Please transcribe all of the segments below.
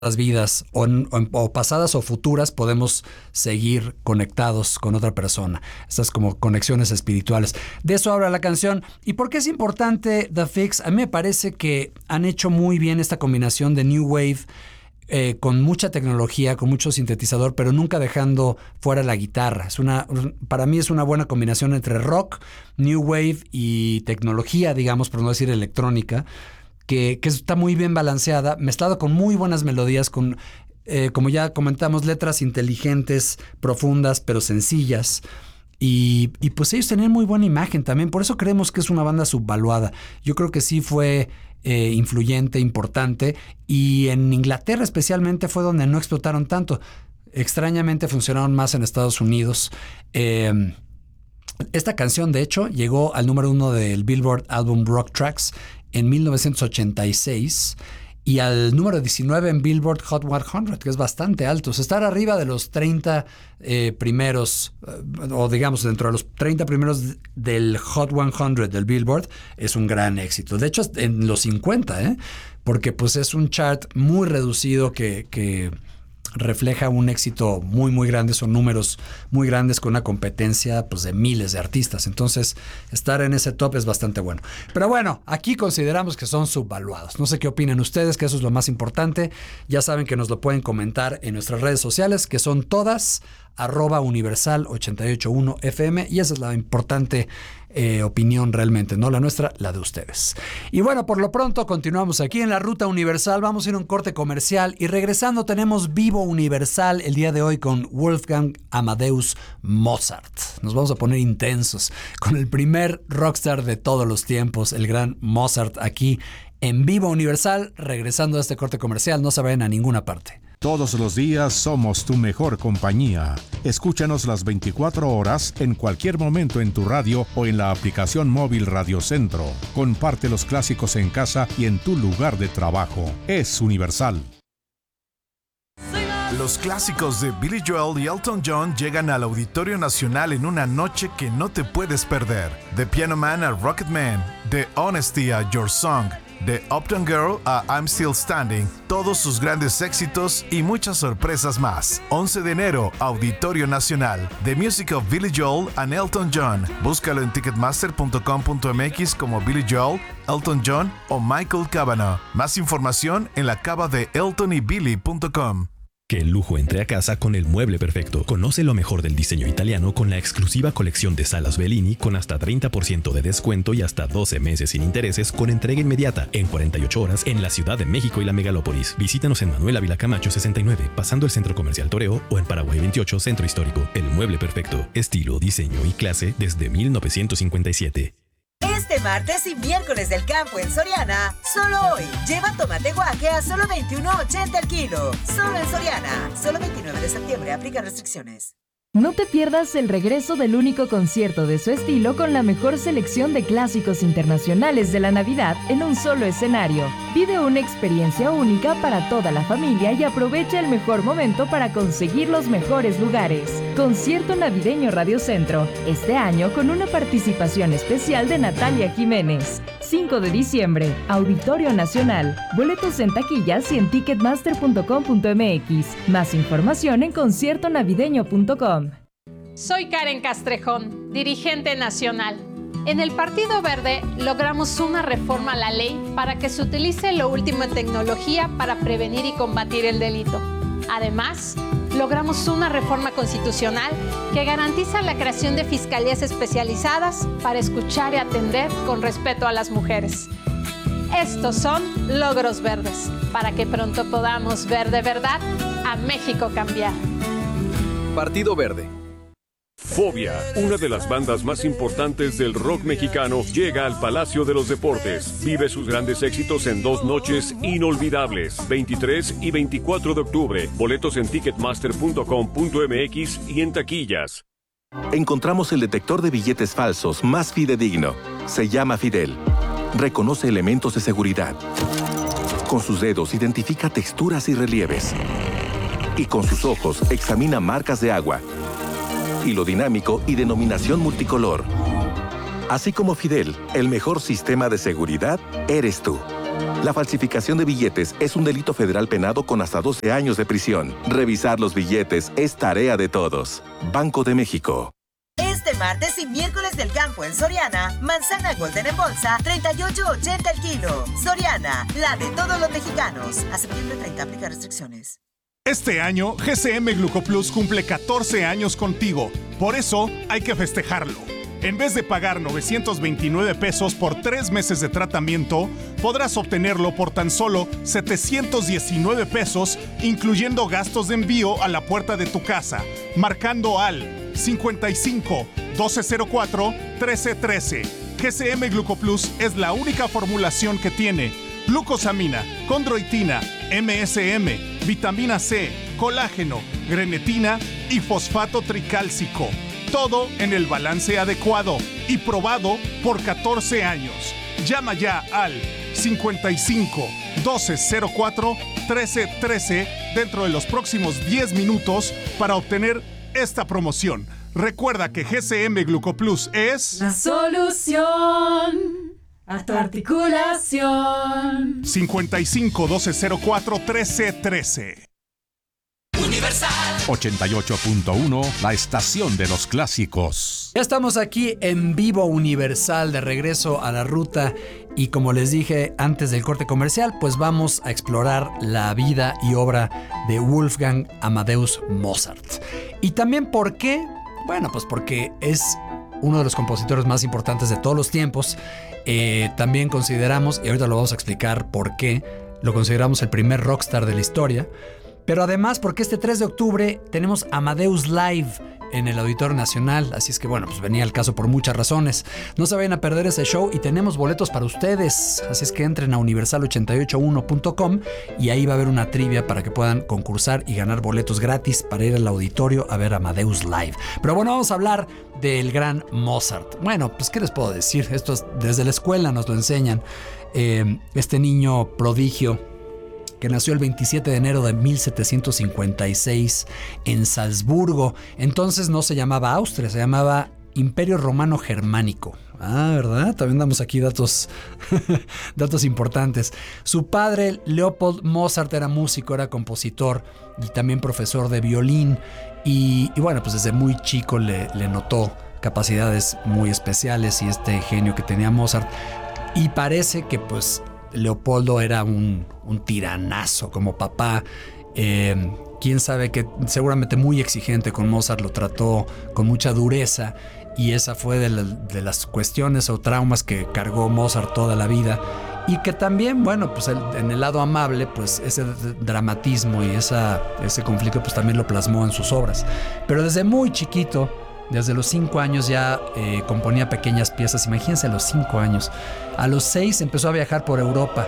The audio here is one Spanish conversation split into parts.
vidas o pasadas o futuras podemos seguir conectados con otra persona. Estas como conexiones espirituales. De eso habla la canción. ¿Y por qué es importante The Fix? A mí me parece que han hecho muy bien esta combinación de New Wave con mucha tecnología, con mucho sintetizador, pero nunca dejando fuera la guitarra. Para mí es una buena combinación entre rock, New Wave y tecnología, digamos, por no decir electrónica, que está muy bien balanceada, mezclado con muy buenas melodías, con, como ya comentamos, letras inteligentes, profundas, pero sencillas. Y pues ellos tenían muy buena imagen también, por eso creemos que es una banda subvaluada. Yo creo que sí fue influyente, importante, y en Inglaterra especialmente fue donde no explotaron tanto. Extrañamente funcionaron más en Estados Unidos. Esta canción, de hecho, llegó al número 1 del Billboard Album Rock Tracks en 1986 y al número 19 en Billboard Hot 100, que es bastante alto. O sea, estar arriba de los 30 primeros, o digamos dentro de los 30 primeros del Hot 100 del Billboard, es un gran éxito. De hecho, en los 50, porque pues es un chart muy reducido que refleja un éxito muy, muy grande. Son números muy grandes con una competencia pues, de miles de artistas. Entonces, estar en ese top es bastante bueno. Pero bueno, aquí consideramos que son subvaluados. No sé qué opinan ustedes, que eso es lo más importante. Ya saben que nos lo pueden comentar en nuestras redes sociales, que son todas @universal881fm, y esa es la importante opinión realmente, no la nuestra, la de ustedes. Y bueno, por lo pronto continuamos aquí en la Ruta Universal. Vamos a ir a un corte comercial y regresando tenemos Vivo Universal el día de hoy con Wolfgang Amadeus Mozart. Nos vamos a poner intensos con el primer rockstar de todos los tiempos, el gran Mozart, aquí en Vivo Universal. Regresando a este corte comercial, no se vayan a ninguna parte. Todos los días somos tu mejor compañía. Escúchanos las 24 horas en cualquier momento en tu radio o en la aplicación móvil Radio Centro. Comparte los clásicos en casa y en tu lugar de trabajo. Es Universal. Los clásicos de Billy Joel y Elton John llegan al Auditorio Nacional en una noche que no te puedes perder. De Piano Man a Rocket Man, de Honesty a Your Song, de Uptown Girl a I'm Still Standing, todos sus grandes éxitos y muchas sorpresas más. 11 de enero, Auditorio Nacional. The Music of Billy Joel and Elton John. Búscalo en ticketmaster.com.mx como Billy Joel, Elton John o Michael Cavanaugh. Más información en la cava de eltonybilly.com. Que el lujo entre a casa con el mueble perfecto. Conoce lo mejor del diseño italiano con la exclusiva colección de salas Bellini con hasta 30% de descuento y hasta 12 meses sin intereses con entrega inmediata en 48 horas en la Ciudad de México y la megalópolis. Visítanos en Manuel Ávila Camacho 69, pasando el Centro Comercial Toreo, o en Paraguay 28, Centro Histórico. El mueble perfecto. Estilo, diseño y clase desde 1957. Este martes y miércoles del campo en Soriana, solo hoy, lleva tomate guaje a solo $21.80 el kilo. Solo en Soriana, solo 29 de septiembre, aplica restricciones. No te pierdas el regreso del único concierto de su estilo con la mejor selección de clásicos internacionales de la Navidad en un solo escenario. Vive una experiencia única para toda la familia y aprovecha el mejor momento para conseguir los mejores lugares. Concierto Navideño Radio Centro, este año con una participación especial de Natalia Jiménez. 5 de diciembre, Auditorio Nacional. Boletos en taquillas y en ticketmaster.com.mx. Más información en conciertonavideño.com. Soy Karen Castrejón, dirigente nacional. En el Partido Verde logramos una reforma a la ley para que se utilice lo último en tecnología para prevenir y combatir el delito. Además, logramos una reforma constitucional que garantiza la creación de fiscalías especializadas para escuchar y atender con respeto a las mujeres. Estos son logros verdes, para que pronto podamos ver de verdad a México cambiar. Partido Verde. Fobia, una de las bandas más importantes del rock mexicano, llega al Palacio de los Deportes. Vive sus grandes éxitos en 2 noches inolvidables, 23 y 24 de octubre. Boletos en ticketmaster.com.mx y en taquillas. Encontramos el detector de billetes falsos más fidedigno. Se llama Fidel. Reconoce elementos de seguridad. Con sus dedos identifica texturas y relieves. Y con sus ojos examina marcas de agua, hilo dinámico y denominación multicolor. Así como Fidel, el mejor sistema de seguridad eres tú. La falsificación de billetes es un delito federal penado con hasta 12 años de prisión. Revisar los billetes es tarea de todos. Banco de México. Este martes y miércoles del campo en Soriana, manzana Golden en bolsa, 38.80 el kilo. Soriana, la de todos los mexicanos. A septiembre 30 aplica restricciones. Este año, GCM Glucoplus cumple 14 años contigo. Por eso, hay que festejarlo. En vez de pagar 929 pesos por 3 meses de tratamiento, podrás obtenerlo por tan solo 719 pesos, incluyendo gastos de envío a la puerta de tu casa, marcando al 55 1204 1313. GCM Glucoplus es la única formulación que tiene glucosamina, condroitina, MSM, vitamina C, colágeno, grenetina y fosfato tricálcico. Todo en el balance adecuado y probado por 14 años. Llama ya al 55 1204 1313 dentro de los próximos 10 minutos para obtener esta promoción. Recuerda que GCM Glucoplus es la solución a tu articulación. 55 1204 1313. Universal 88.1, la estación de los clásicos. Ya estamos aquí en vivo Universal, de regreso a la ruta, y como les dije antes del corte comercial, pues vamos a explorar la vida y obra de Wolfgang Amadeus Mozart. Y también ¿por qué? Bueno, pues porque es uno de los compositores más importantes de todos los tiempos. También consideramos, y ahorita lo vamos a explicar por qué, lo consideramos el primer rockstar de la historia. Pero además porque este 3 de octubre tenemos Amadeus Live en el Auditorio Nacional, así es que bueno, pues venía al caso por muchas razones. No se vayan a perder ese show y tenemos boletos para ustedes, así es que entren a universal881.com y ahí va a haber una trivia para que puedan concursar y ganar boletos gratis para ir al auditorio a ver Amadeus Live. Pero bueno, vamos a hablar del gran Mozart. Bueno, pues ¿qué les puedo decir? Esto es, desde la escuela nos lo enseñan. Este niño prodigio que nació el 27 de enero de 1756 en Salzburgo. Entonces no se llamaba Austria, se llamaba Imperio Romano Germánico. Ah, ¿verdad? También damos aquí datos importantes. Su padre, Leopold Mozart, era músico, era compositor y también profesor de violín. Y bueno, pues desde muy chico le notó capacidades muy especiales y este genio que tenía Mozart. Y parece que pues Leopoldo era un tiranazo como papá. Quién sabe, que seguramente muy exigente con Mozart, lo trató con mucha dureza y esa fue de las cuestiones o traumas que cargó Mozart toda la vida, y que también, bueno, pues en el lado amable, pues ese dramatismo y ese conflicto pues también lo plasmó en sus obras. Pero desde muy chiquito, desde los 5 años ya componía pequeñas piezas. Imagínense, a los 5 años. A los 6 empezó a viajar por Europa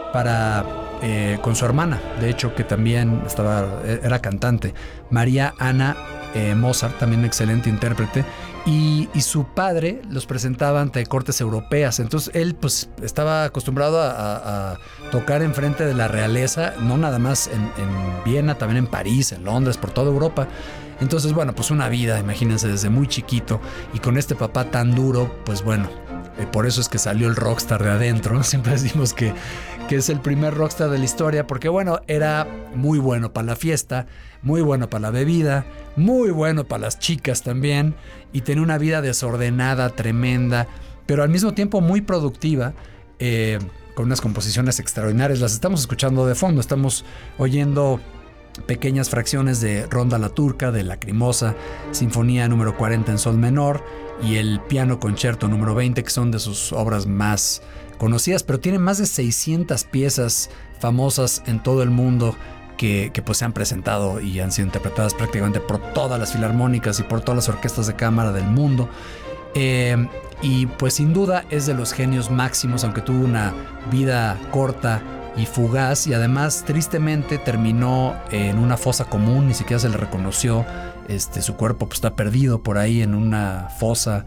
con su hermana, de hecho, que también era cantante, María Ana Mozart, también un excelente intérprete. Y su padre los presentaba ante cortes europeas. Entonces él pues estaba acostumbrado a tocar enfrente de la realeza, no nada más en Viena, también en París, en Londres, por toda Europa. Entonces, bueno, pues una vida, imagínense, desde muy chiquito, y con este papá tan duro, pues bueno, por eso es que salió el rockstar de adentro. Siempre decimos que es el primer rockstar de la historia, porque bueno, era muy bueno para la fiesta, muy bueno para la bebida, muy bueno para las chicas también, y tenía una vida desordenada, tremenda, pero al mismo tiempo muy productiva, con unas composiciones extraordinarias. Las estamos escuchando de fondo, estamos oyendo pequeñas fracciones de Ronda la Turca, de Lacrimosa, Sinfonía número 40 en sol menor y el Piano Concerto número 20, que son de sus obras más conocidas, pero tiene más de 600 piezas famosas en todo el mundo que pues se han presentado y han sido interpretadas prácticamente por todas las filarmónicas y por todas las orquestas de cámara del mundo. Y pues sin duda es de los genios máximos, aunque tuvo una vida corta y fugaz, y además tristemente terminó en una fosa común, ni siquiera se le reconoció. Su cuerpo pues está perdido por ahí en una fosa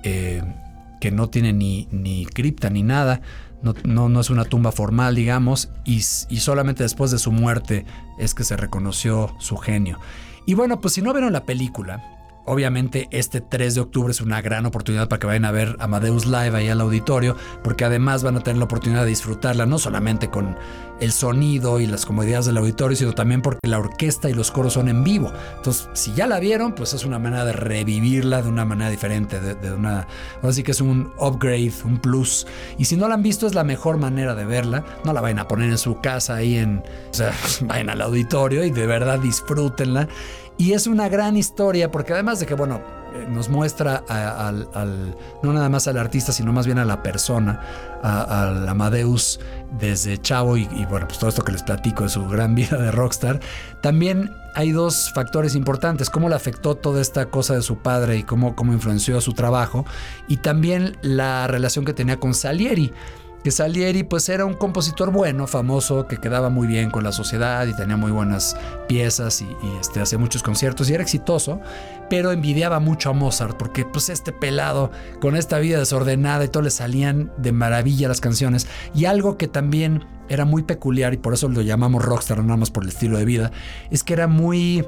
que no tiene ni cripta ni nada, no es una tumba formal, digamos, y solamente después de su muerte es que se reconoció su genio. Y bueno, pues si no vieron la película, obviamente este 3 de octubre es una gran oportunidad para que vayan a ver Amadeus Live ahí al auditorio, porque además van a tener la oportunidad de disfrutarla no solamente con el sonido y las comodidades del auditorio, sino también porque la orquesta y los coros son en vivo. Entonces, si ya la vieron, pues es una manera de revivirla de una manera diferente, así que es un upgrade, un plus. Y si no la han visto, es la mejor manera de verla. No la vayan a poner en su casa ahí vayan al auditorio y de verdad disfrútenla. Y es una gran historia porque además de que, bueno, nos muestra no nada más al artista, sino más bien a la persona, al Amadeus desde chavo y bueno, pues todo esto que les platico de su gran vida de rockstar. También hay dos factores importantes: cómo le afectó toda esta cosa de su padre y cómo influenció a su trabajo, y también la relación que tenía con Salieri. Que Salieri pues era un compositor bueno, famoso, que quedaba muy bien con la sociedad y tenía muy buenas piezas y hacía muchos conciertos y era exitoso, pero envidiaba mucho a Mozart porque pues este pelado con esta vida desordenada y todo le salían de maravilla las canciones. Y algo que también era muy peculiar, y por eso lo llamamos rockstar, nada más por el estilo de vida, es que era muy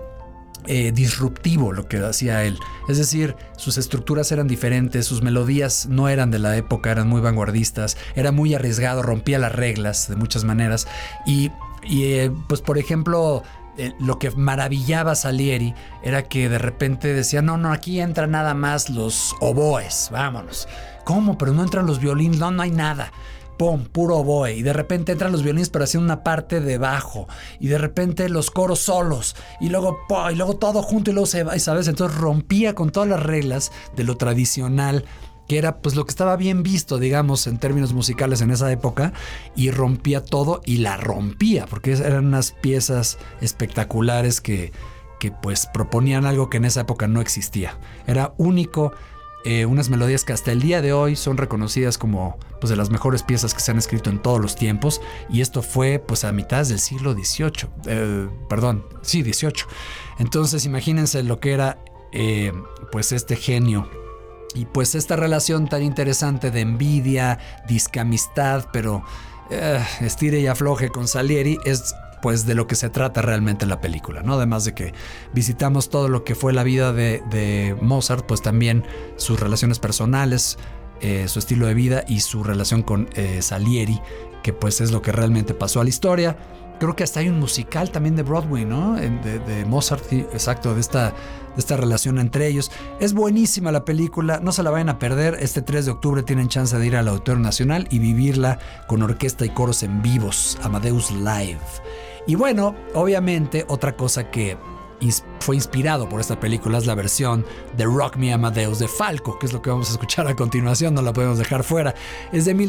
disruptivo lo que hacía él. Es decir, sus estructuras eran diferentes, sus melodías no eran de la época, eran muy vanguardistas, era muy arriesgado, rompía las reglas de muchas maneras. Y pues por ejemplo, lo que maravillaba a Salieri era que de repente decía, no, aquí entran nada más los oboes, vámonos. ¿Cómo? Pero no entran los violines, no hay nada. ¡Pum! Puro oboe. Y de repente entran los violines pero haciendo una parte de bajo. Y de repente los coros solos. Y luego todo junto y luego se va. ¿Sabes? Entonces rompía con todas las reglas de lo tradicional, que era pues lo que estaba bien visto, digamos, en términos musicales en esa época. Y rompía todo y la rompía. Porque eran unas piezas espectaculares que pues proponían algo que en esa época no existía. Era único. Unas melodías que hasta el día de hoy son reconocidas como pues de las mejores piezas que se han escrito en todos los tiempos, y esto fue pues a mitad del siglo XVIII, XVIII. Entonces imagínense lo que era pues este genio y pues esta relación tan interesante de envidia, discamistad, pero estire y afloje con Salieri es pues de lo que se trata realmente la película, ¿no? Además de que visitamos todo lo que fue la vida de Mozart, pues también sus relaciones personales, su estilo de vida y su relación con Salieri, que pues es lo que realmente pasó a la historia. Creo que hasta hay un musical también de Broadway, ¿no? De Mozart, sí, exacto, de esta relación entre ellos. Es buenísima la película, no se la vayan a perder. Este 3 de octubre tienen chance de ir al Auditorio Nacional y vivirla con orquesta y coros en vivos, Amadeus Live. Y bueno, obviamente otra cosa que fue inspirado por esta película es la versión de Rock Me Amadeus de Falco, que es lo que vamos a escuchar a continuación, no la podemos dejar fuera. Es de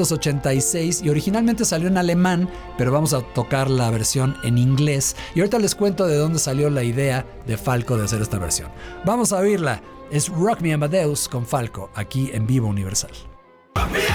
1986 y originalmente salió en alemán, pero vamos a tocar la versión en inglés. Y ahorita les cuento de dónde salió la idea de Falco de hacer esta versión. Vamos a oírla. Es Rock Me Amadeus con Falco, aquí en Vivo Universal. Rock me